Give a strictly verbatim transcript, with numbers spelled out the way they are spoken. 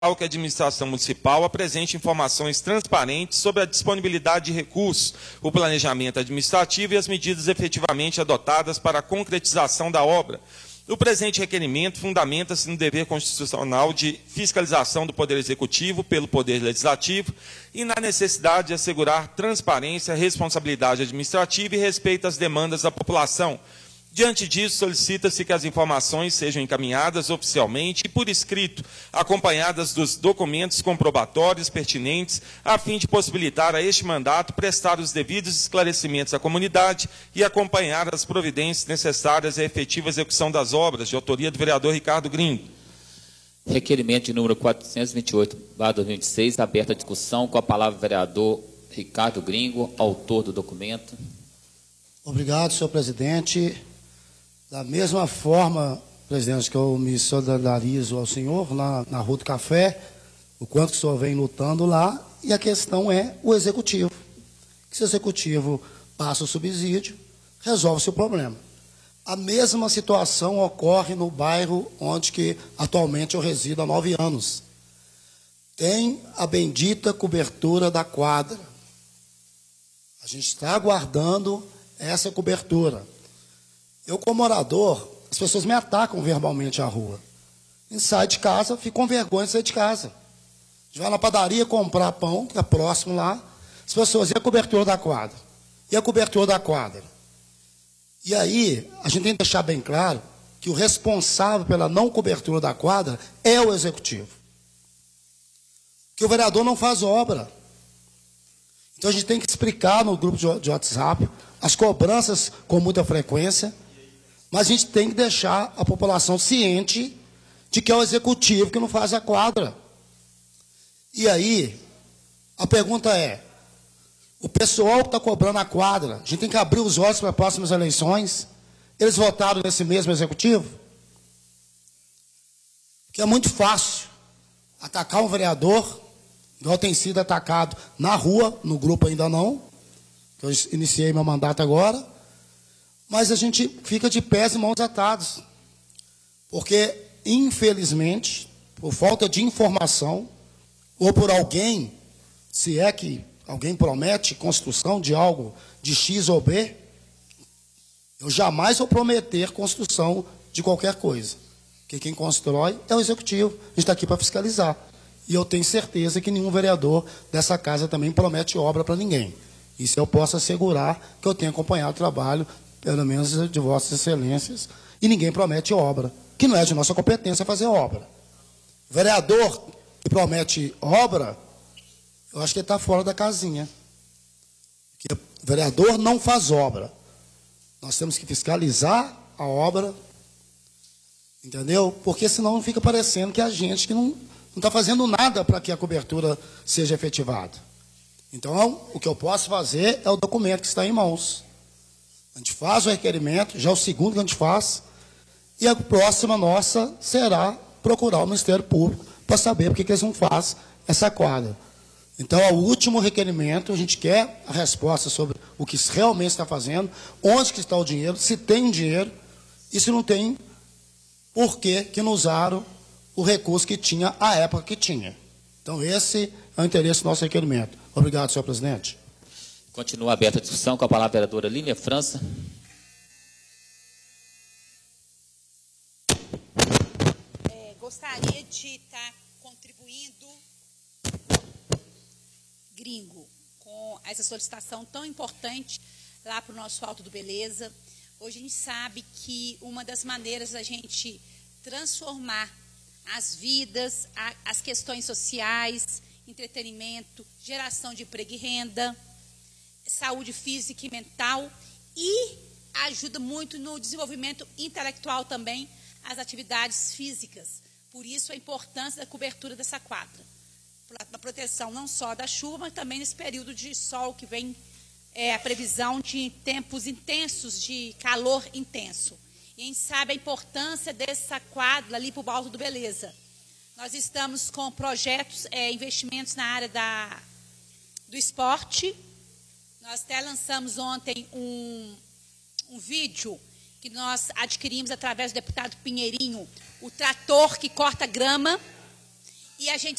que a administração municipal apresente informações transparentes sobre a disponibilidade de recursos, o planejamento administrativo e as medidas efetivamente adotadas para a concretização da obra. O presente requerimento fundamenta-se no dever constitucional de fiscalização do Poder Executivo pelo Poder Legislativo e na necessidade de assegurar transparência, responsabilidade administrativa e respeito às demandas da população. Diante disso, solicita-se que as informações sejam encaminhadas oficialmente e por escrito, acompanhadas dos documentos comprobatórios pertinentes, a fim de possibilitar a este mandato prestar os devidos esclarecimentos à comunidade e acompanhar as providências necessárias à efetiva execução das obras, de autoria do vereador Ricardo Gringo. Requerimento de número quatrocentos e vinte e oito, barra dois mil e vinte e seis, aberta a discussão, com a palavra o vereador Ricardo Gringo, autor do documento. Obrigado, senhor presidente. Da mesma forma, presidente, que eu me solidarizo ao senhor lá na Rua do Café, o quanto que o senhor vem lutando lá, e a questão é o executivo. Que se o executivo passa o subsídio, resolve-se o problema. A mesma situação ocorre no bairro onde que atualmente eu resido há nove anos. Tem a bendita cobertura da quadra. A gente está aguardando essa cobertura. Eu, como morador, as pessoas me atacam verbalmente à rua. A gente sai de casa, fica com vergonha de sair de casa. A gente vai na padaria comprar pão, que é próximo lá. As pessoas, e a cobertura da quadra? E a cobertura da quadra? E aí, a gente tem que deixar bem claro que o responsável pela não cobertura da quadra é o executivo. Que o vereador não faz obra. Então, a gente tem que explicar no grupo de WhatsApp as cobranças com muita frequência. Mas a gente tem que deixar a população ciente de que é o executivo que não faz a quadra. E aí, a pergunta é, o pessoal que está cobrando a quadra, a gente tem que abrir os olhos para as próximas eleições, eles votaram nesse mesmo executivo? Porque é muito fácil atacar um vereador, igual tem sido atacado na rua, no grupo ainda não, que eu iniciei meu mandato agora, mas a gente fica de pés e mãos atados. Porque, infelizmente, por falta de informação, ou por alguém, se é que alguém promete construção de algo de X ou B, eu jamais vou prometer construção de qualquer coisa. Porque quem constrói é o executivo. A gente está aqui para fiscalizar. E eu tenho certeza que nenhum vereador dessa casa também promete obra para ninguém. Isso eu posso assegurar, que eu tenho acompanhado o trabalho pelo menos de vossas excelências, e ninguém promete obra, que não é de nossa competência fazer obra. O vereador que promete obra, eu acho que ele está fora da casinha. Porque o vereador não faz obra. Nós temos que fiscalizar a obra, entendeu? Porque senão fica parecendo que a gente que não está fazendo nada para que a cobertura seja efetivada. Então, o que eu posso fazer é o documento que está em mãos. A gente faz o requerimento, já é o segundo que a gente faz, e a próxima nossa será procurar o Ministério Público para saber por que que eles não fazem essa quadra. Então, é o último requerimento, a gente quer a resposta sobre o que realmente está fazendo, onde que está o dinheiro, se tem dinheiro, e se não tem, por que que não usaram o recurso que tinha à época que tinha. Então, esse é o interesse do nosso requerimento. Obrigado, senhor presidente. Continua aberta a discussão, com a palavra a vereadora Línia França. É, gostaria de estar contribuindo, Gringo, com essa solicitação tão importante lá para o nosso Alto do Beleza. Hoje a gente sabe que uma das maneiras da gente transformar as vidas, a, as questões sociais, entretenimento, geração de emprego e renda, saúde física e mental, e ajuda muito no desenvolvimento intelectual também, as atividades físicas. Por isso a importância da cobertura dessa quadra, para proteção não só da chuva, mas também nesse período de sol que vem, é, a previsão de tempos intensos, de calor intenso. E a gente sabe a importância dessa quadra ali para o Alto do Beleza. Nós estamos com projetos, é, investimentos na área da, do esporte. Nós até lançamos ontem um, um vídeo que nós adquirimos através do deputado Pinheirinho, o trator que corta grama. e a gente